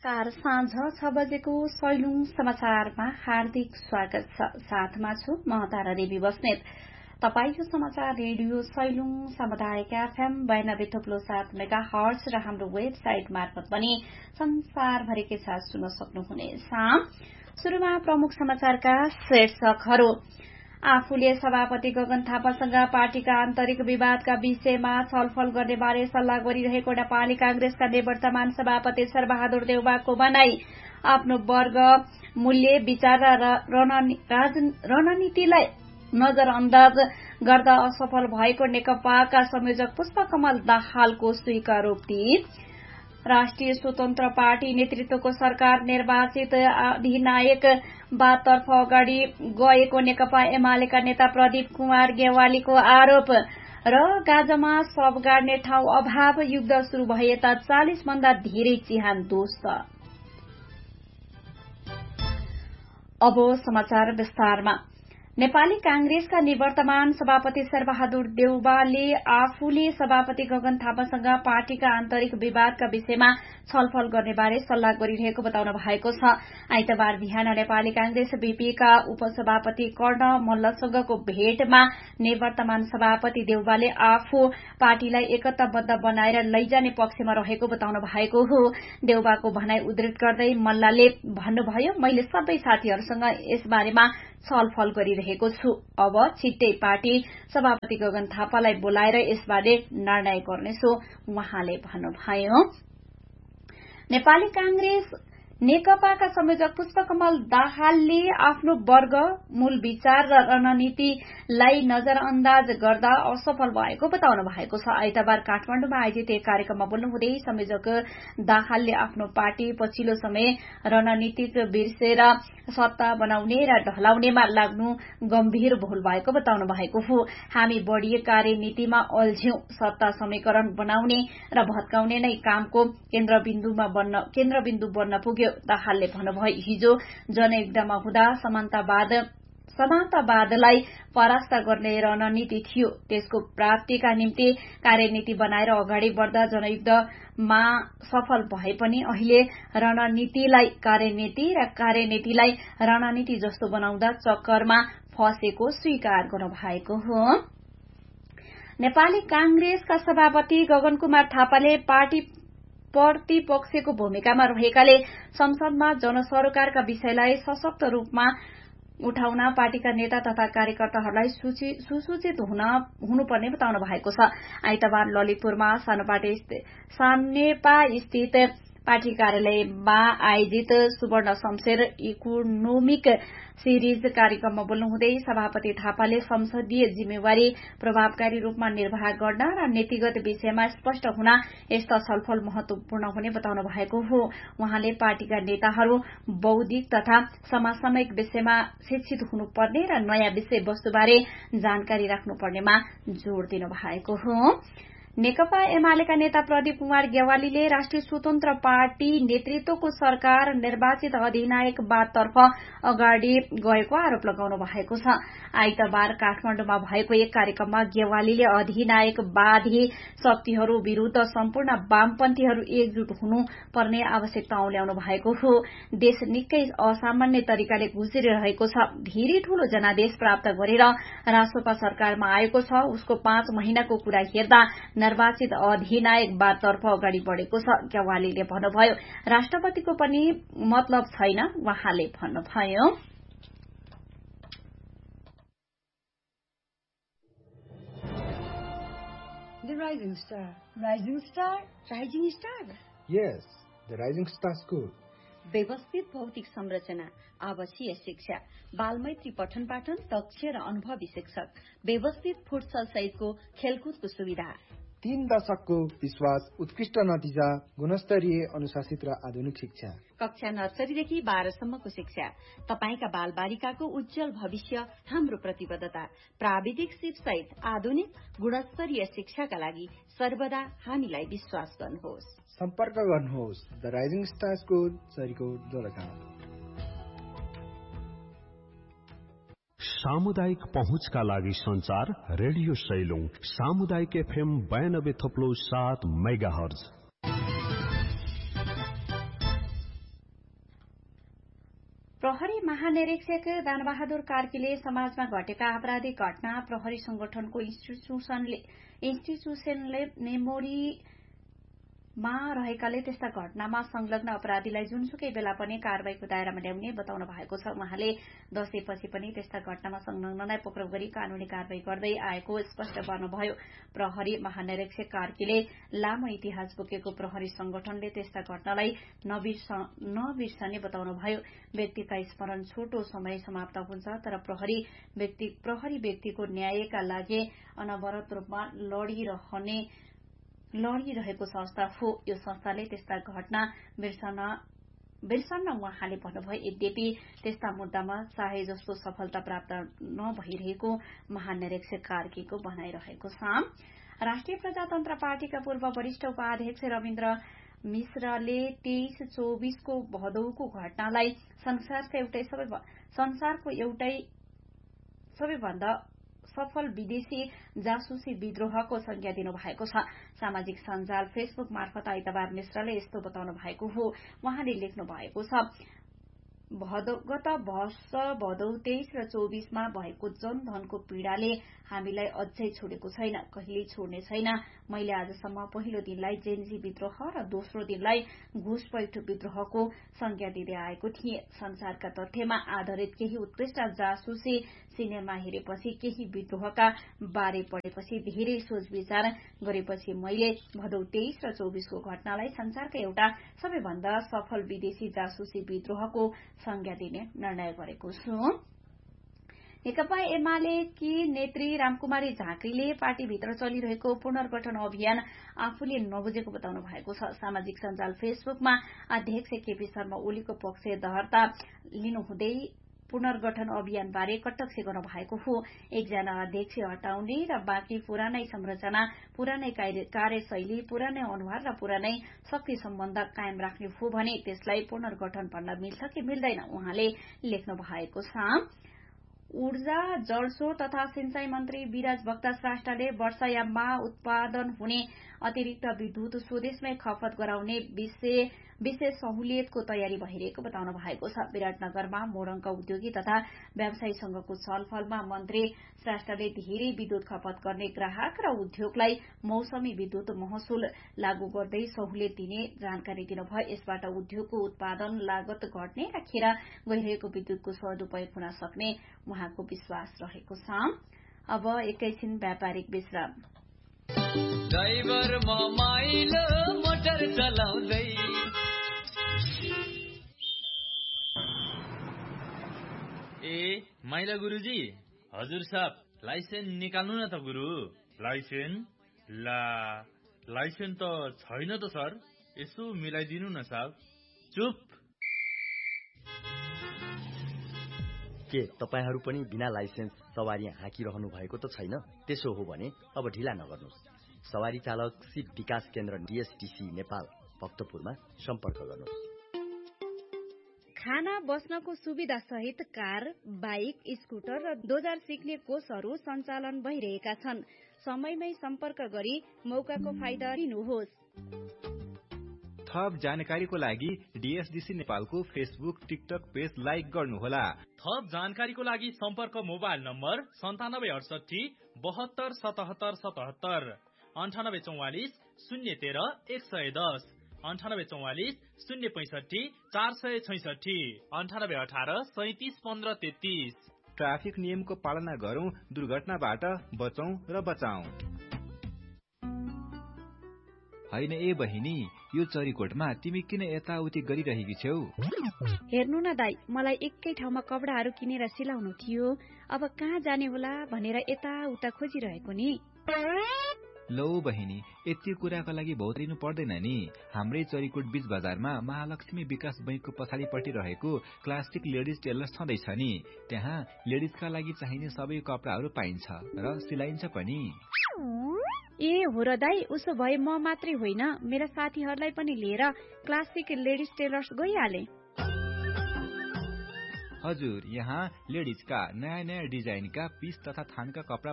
नमस्कार। साँझ 6 बजेको सैलुङ समाचारमा हार्दिक स्वागत छ। साथमा छु म तारा देवी बस्नेत। तपाईको समाचार रेडियो सैलुङ सामुदायिक एफएम 92.7 मेगाहर्ज र हाम्रो वेबसाइट मार्फत पनि संसारभरिकै साथ सुन्न सक्नुहुनेछ। सुरुमा प्रमुख समाचारका शीर्षकहरू। आफूले सभापति गगन थापासँग पार्टीका आन्तरिक विवादका विषयमा छलफल गर्ने बारे सल्लाह गरिरहेको नेपाली कांग्रेसका निवर्तमान सभापति शेरबहादुर देउवाको भनाई। आफ्नो वर्ग मूल्य विचार र रणनीतिलाई नजरअन्दाज गर्दा असफल भएको नेकपाका संयोजक पुष्पकमल दाहालको स्वीकारोक्ति। राष्ट्रिय स्वतन्त्र पार्टी नेतृत्वको सरकार निर्वाचित अधिनायकवादतर्फ अगाडि गएको नेकपा एमालेका नेता प्रदीप कुमार गेवालीको आरोप र गाजामा शव गाड्ने ठाउँ अभाव, युद्ध शुरू भए यता 40 भन्दा धेरै चिहान दोष। अब समाचार विस्तारमा। नेपाली कांग्रेसका निवर्तमान सभापति शेरबहादुर देउवाले आफूले सभापति गगन थापासँग पार्टीका आन्तरिक विवादका विषयमा छलफल गर्ने बारे सल्लाह गरिरहेको बताउनु भएको छ। आइतबार बिहान नेपाली कांग्रेस बीपीका उपसभापति कर्ण मल्लसँगको भेटमा निवर्तमान सभापति देउवाले आफू पार्टीलाई एकताबद्ध बनाएर लैजाने पक्षमा रहेको बताउनु भएको हो। देउवाको भनाई उद्धृत गर्दै मल्लले भन्नुभयो, मैले सबै साथीहरूसँग यसबारेमा छलफल गरिरहेको छु। अब छिट्टै पार्टी सभापति गगन थापालाई बोलाएर यसबारे निर्णय गर्नेछु, उहाँले भन्नुभयो। नेपाली कांग्रेस नेकपाका संयोजक पुष्पकमल दाहालले आफ्नो वर्ग मूल विचार र रणनीतिलाई नजरअन्दाज गर्दा असफल भएको बताउनु भएको छ। आइतबार काठमाडौँमा आयोजित एक कार्यक्रममा बोल्नुहुँदै संयोजक दाहालले आफ्नो पार्टी पछिल्लो समय रणनीतिक बिर्सेर सत्ता बनाउने र ढलाउनेमा लाग्नु गम्भीर भूल भएको बताउनु भएको हो। हामी बढ़ी कार्यनीतिमा अल्झ्यौं, सत्ता समीकरण बनाउने र भत्काउने नै कामको केन्द्रबिन्दु बन्न पुग्यो, दाहालले भन्नुभयो। हिजो जनयुद्धमा हुँदा समान्तवादलाई परास्त गर्ने रणनीति थियो, त्यसको प्राप्तिका निम्ति कार्यनीति बनाएर अगाडि बढ़दा जनयुद्धमा सफल भए पनि अहिले रणनीतिलाई कार्यनीति र कार्यनीतिलाई रणनीति जस्तो बनाउँदा चक्करमा फसेको स्वीकार गर्नुभएको हो। नेपाली कांग्रेसका सभापति गगन कुमार थापाले पार्टी प्रतिपक्षको भूमिकामा रहेकाले संसदमा जनसरोकारका विषयलाई सशक्त रूपमा उठाउन पार्टीका नेता तथा कार्यकर्ताहरूलाई सुसूचित हुनुपर्ने बताउनु भएको छ। आइतबार ललितपुरमा सानेपा स्थित पार्टी कार्यालयमा आयोजित सुवर्ण शमशेर इकोनोमिक सिरिज कार्यक्रममा बोल्नुहुँदै सभापति थापाले संसदीय जिम्मेवारी प्रभावकारी रूपमा निर्वाह गर्न र नीतिगत विषयमा स्पष्ट हुन यस्ता छलफल महत्वपूर्ण हुने बताउनु भएको हो। उहाँले पार्टीका नेताहरू बौद्धिक तथा समसामयिक विषयमा शिक्षित हुनुपर्ने र नयाँ विषयवस्तुबारे जानकारी राख्नुपर्नेमा जोड़ दिनु भएको हो। नेकपा एमालेका नेता प्रदीप कुमार गेवालीले राष्ट्रिय स्वतन्त्र पार्टी नेतृत्वको सरकार निर्वाचित अधिनायकवादतर्फ अगाडि गएको आरोप लगाउनु भएको छ। आइतबार काठमाडौँमा भएको एक कार्यक्रममा गेवालीले अधिनायकवादी शक्तिहरू विरूद्ध सम्पूर्ण वामपन्थीहरू एकजुट हुनुपर्ने आवश्यकता औल्याउनु भएको हो। देश निकै असामान्य तरिकाले गुज्रिरहेको छ। धेरै ठूलो जनादेश प्राप्त गरेर रासोपा सरकारमा आएको छ। उसको 5 महिनाको कुरा हेर्दा निर्वाचित अधिनायकवादतर्फ अगाडि बढ़ेको छ, गेवालीले भन्नुभयो। राष्ट्रपतिको पनि मतलब छैन, उहाँले भन्नुभयो। The Rising Star. Rising Star? Rising Star? Yes, the Rising Star School. व्यवस्थित भौतिक संरचना, आवासीय शिक्षा, बालमैत्री पठन पाठन, दक्ष र अनुभवी शिक्षक, व्यवस्थित फुटसल सहितको खेलकुदको सुविधा, 3 दशकको विश्वास, उत्कृष्ट नतिजा, गुणस्तरीय अनुशासित र आधुनिक शिक्षा, कक्षा नर्सरीदेखि 12 सम्मको शिक्षा, तपाईका बाल बालिकाको उज्जवल भविष्य हाम्रो प्रतिबद्धता, प्राविधिक सिप सहित आधुनिक गुणस्तरीय शिक्षाका लागि सर्वदा हामीलाई विश्वास गर्नुहोस्। सम्पर्क गर्नुहोस् the rising star school, Sarikot, Dolakha. सामुदायिक पहुँचका लागि संचार रेडियो सैलुङ सामुदायिक एफएम 92.7 मेगाहर्ज। प्रहरी महानिरीक्षक दानबहादुर कार्कीले समाजमा घटेका आपराधिक घटना प्रहरी संगठनको इन्स्टिट्युसनले मेमोरीमा रहेकाले त्यस्ता घटनामा संलग्न अपराधीलाई जुनसुकै बेला पनि कारवाहीको दायरामा ल्याउने बताउनु भएको छ। उहाँले दशैंपछि पनि त्यस्ता घटनामा संलग्नलाई पक्राउ गरी कानूनी कारवाही गर्दै आएको स्पष्ट गर्नुभयो। प्रहरी महानिरीक्षक कार्कीले लामो इतिहास बोकेको प्रहरी संगठनले त्यस्ता घटनालाई नबिर्सने बताउनुभयो। व्यक्तिका स्मरण छोटो समय समाप्त हुन्छ, तर प्रहरी व्यक्तिको न्यायका लागि अनवरत रूपमा लडिरहेको संस्था हो। यो संस्थाले त्यस्ता घटना बिर्सन्न उहाँले भन्नुभयो। यद्यपि त्यस्ता मुद्दामा चाहे जस्तो सफलता प्राप्त नभइरहेको महानिरीक्षक कार्कीको भनाइरहेको छ। राष्ट्रिय प्रजातन्त्र पार्टीका पूर्व वरिष्ठ उपाध्यक्ष रविन्द्र मिश्रले 23-24 को भदौको घटनालाई संसारको एउटै सबैभन्दा सफल विदेशी जासुसी विद्रोहको संज्ञा दिनुभएको छ। सामाजिक सञ्जाल फेसबुक मार्फत आइतबार मिश्रले यस्तो बताउनु भएको हो। उहाँले लेख्नु भएको छ, गत वर्ष भदौ 23 र 24 मा भएको जनधनको पीड़ाले हामीलाई अझै छोडेको छैन, कहिल्यै छोड्ने छैन। मैले आजसम्म पहिलो दिनलाई जेन्जी विद्रोह र दोस्रो दिनलाई घुसपैठ विद्रोहको संज्ञा दिँदै आएको थिएँ। संसारका तथ्यमा आधारित केही उत्कृष्ट जासुसी सिनेमा हेरेपछि, केही विद्रोहका बारे पढेपछि, धेरै सोच विचार गरेपछि मैले भदौ 23 र 24 को घटनालाई संसारका एउटा सबैभन्दा सफल विदेशी जासुसी विद्रोहको संज्ञा दिने निर्णय गरेको छु। नेकपा एमालेकी नेत्री रामकुमारी झाँक्रीले पार्टीभित्र चलिरहेको पुनर्गठन अभियान आफूले नबुझेको बताउनु भएको छ। सामाजिक सञ्जाल फेसबुकमा अध्यक्ष केपी शर्मा ओलीको पक्ष दर्ता लिनुहुँदै पुनर्गठन अभियानबारे कटक्सी गर्नु भएको हो। एकजना अध्यक्ष हटाउने र बाँकी पुरानै संरचना, पुरानै कार्यशैली, पुरानै अनुहार र पुरानै शक्ति सम्बन्ध कायम राख्ने हो भने त्यसलाई पुनर्गठन भन्न मिल्छ कि मिल्दैन, उहाँले लेख्नु भएको छ। ऊर्जा, जलस्रोत तथा सिंचाई मन्त्री विराज भक्त श्रेष्ठले वर्षायाममा उत्पादन हुने अतिरिक्त विद्युत स्वदेशमै खपत गराउने विशेष सहुलियतको तयारी भइरहेको बताउनु भएको छ। विराटनगरमा मोरङका उद्योगी तथा व्यवसायी संघको छलफलमा मन्त्री श्रेष्ठले धेरै विद्युत खपत गर्ने ग्राहक र उद्योगलाई मौसमी विद्युत महसुल लागू गर्दै सहुलियत दिने जानकारी दिनुभयो। यसबाट उद्योगको उत्पादन लागत घट्ने र खेर गइरहेको विद्युतको सदुपयोग हुन सक्ने उहाँको विश्वास रहेको छ। अब एकैछिन व्यापारिक विश्राम। ड्राइभर माइलो मोटर चलाउँदै माइला गुरुजी, हजुर साहब लाइसेन्स निकाल्नु न त गुरु। लाइसेन्स त छैन त सर, यसो मिलाइदिनु न साहब। चुप। के तपाईहरू पनि बिना लाइसेन्स सवारी हाँकिरहनु भएको त छैन? त्यसो हो भने अब ढिला नगर्नुहोस्। सवारी चालक सिप विकास केन्द्र DSTC नेपाल भक्तपुरमा सम्पर्क गर्नुहोस्। खाना बस्नको सुविधा सहित कार, बाइक, स्कुटर र दोजार सिक्ने कोषहरू सञ्चालन भइरहेका छन्। समयमै सम्पर्क गरी मौकाको फाइदा लिनुहोस्। थप जानकारीको लागि DSDC नेपालको फेसबुक, टिकटक पेज लाइक गर्नुहोला। थप जानकारीको लागि सम्पर्क मोबाइल नम्बर 9768 72 77 77, 9844 013 110, 9844 065 466, 9818 37 15 33। ट्राफिक नियमको पालना गरौं, दुर्घटनाबाट बचौं र बचाउँ। हैन ए बहिनी, यो चरीकोटमा तिमी किन यताउति गरिरहेकी छेउ? हेर्नु न दाइ, मलाई एकै ठाउँमा कपडाहरू किनेर सिलाउनु थियो। अब कहाँ जाने होला भनेर यताउता खोजिरहेको नि। लौ बहिनी, यति कुराको लागि भौत्रिनु पर्दैन नि। हाम्रै चरीकोट बीच बजारमा महालक्ष्मी विकास बैंकको पछाडिपट्टि रहेको क्लासिक लेडिज टेलर्स छँदैछ नि। त्यहाँ लेडिजका लागि चाहिने सबै कपडाहरू पाइन्छ र सिलाइन्छ पनि। ए हो र दाइ, उसो भए म मात्रै होइन, मेरा साथीहरूलाई पनि लिएर क्लासिक लेडिज टेलर्स गइहाले। हजुर, यहाँ लेडिजका नयाँ नयाँ डिजाइनका पीस तथा थानका कपडा